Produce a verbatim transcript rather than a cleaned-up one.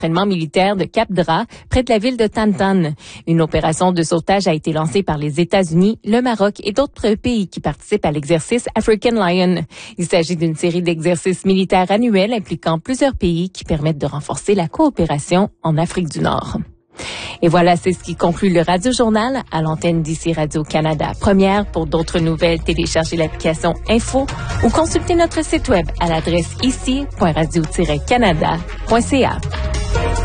l'entraînement militaire de Cap Dra, près de la ville de Tantan. Une opération de sauvetage a été lancée par les États-Unis, le Maroc et d'autres pays qui participent à l'exercice African Lion. Il s'agit d'une série d'exercices militaires annuels impliquant plusieurs pays qui permettent de renforcer la coopération en Afrique du Nord. Et voilà, c'est ce qui conclut le Radio-Journal à l'antenne d'I C Radio-Canada. Première, pour d'autres nouvelles, téléchargez l'application Info ou consultez notre site web à l'adresse ici point radio tiret canada point c a.